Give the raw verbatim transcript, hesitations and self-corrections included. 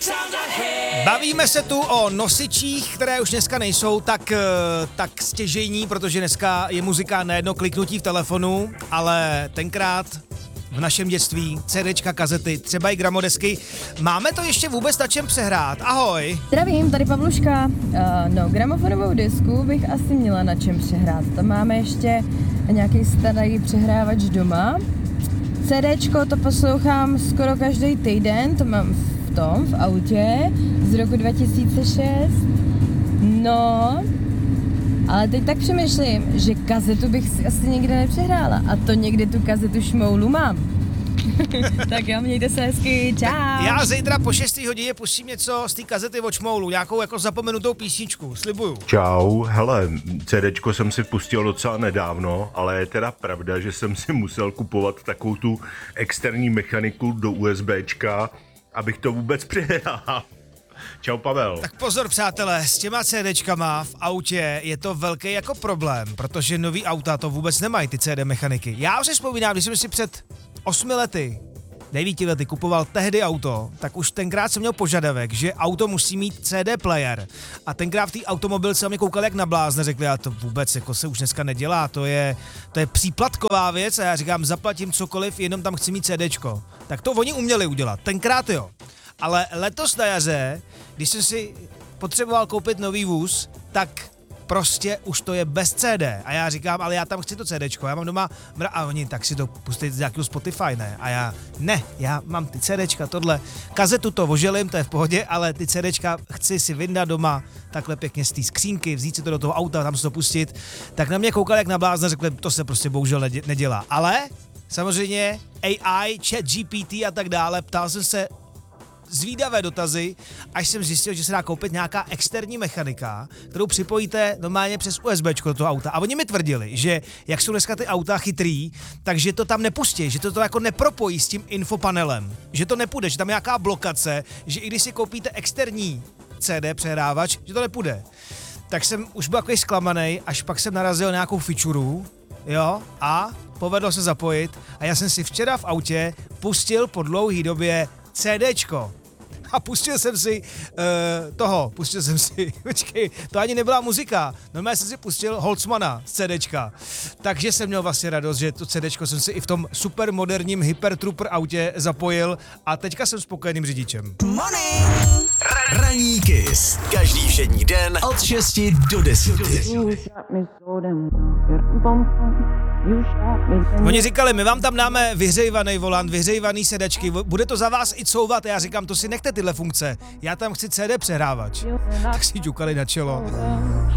Bavíme se tu o nosičích, které už dneska nejsou tak, tak stěžejní, protože dneska je muzika na jedno kliknutí v telefonu, ale tenkrát v našem dětství CDčka, kazety, třeba i gramodesky. Máme to ještě vůbec na čem přehrát? Ahoj! Zdravím, tady Pavluška. Uh, no, gramofonovou disku bych asi měla na čem přehrát. Tam máme ještě nějaký starý přehrávač doma. CDčko to poslouchám skoro každý týden, to mám v tom, v autě, z roku dva tisíce šest. No, ale teď tak přemýšlím, že kazetu bych si asi nikde nepřehrála a to někdy tu kazetu šmoulu mám. Tak jo, mějte se hezky, čau. Já zítra po šesté hodině pustím něco z té kazety od šmoulu, nějakou jako zapomenutou písničku, slibuju. Čau, hele, CDčko jsem si pustil docela nedávno, ale je teda pravda, že jsem si musel kupovat takovou tu externí mechaniku do USBčka, abych to vůbec přehrál. Čau, Pavel. Tak pozor, přátelé, s těma CDčkama v autě je to velký jako problém, protože nový auta to vůbec nemají, ty C D mechaniky. Já už si vzpomínám, když jsem si před osmi lety, devíti lety kupoval tehdy auto, tak už tenkrát jsem měl požadavek, že auto musí mít C D player. A tenkrát v té automobilce mě koukali jak na blázne, řekli, a to vůbec jako se už dneska nedělá, to je, to je příplatková věc a já říkám, zaplatím cokoliv, jenom tam chci mít CDčko. Tak to oni uměli udělat, tenkrát jo. Ale letos na jaře, když jsem si potřeboval koupit nový vůz, tak prostě už to je bez C D. A já říkám, ale já tam chci to CDčko, já mám doma, mra- a oni, tak si to pustí z nějakého Spotify, ne? A já, ne, já mám ty CDčka, tohle, kazetu to oželím, to je v pohodě, ale ty CDčka chci si vyndat doma, takhle pěkně z té skřínky, vzít si to do toho auta, tam si to pustit. Tak na mě koukali jak na blázna, řekli, to se prostě bohužel nedělá. Ale samozřejmě A I, Chat G P T a tak dále, ptal jsem se zvídavé dotazy, až jsem zjistil, že se dá koupit nějaká externí mechanika, kterou připojíte normálně přes USBčko do toho auta. A oni mi tvrdili, že jak jsou dneska ty auta chytrý, takže to tam nepustí, že to, to jako nepropojí s tím infopanelem, že to nepůjde, že tam je nějaká blokace, že i když si koupíte externí C D přehrávač, že to nepůjde. Tak jsem už byl takový zklamaný, až pak jsem narazil na nějakou fičuru, jo, a povedlo se zapojit a já jsem si včera v autě pustil po dlouhý době CDčko. A pustil jsem si uh, toho, pustil jsem si, počkej, to ani nebyla muzika, normálně jsem si pustil Holzmana z CDčka. Takže jsem měl vlastně radost, že to CDčko jsem si i v tom super moderním Hypertrooper autě zapojil a teďka jsem spokojeným řidičem. Morning! Ranní Kiss. Každý všední den od šesti do deseti. Oni říkali, my vám tam dáme vyhřejvaný volant, vyhřejvaný sedačky, bude to za vás i couvat. A já říkám, to si nechte tyhle funkce, já tam chci C D přehrávač. Tak si ťukali na čelo.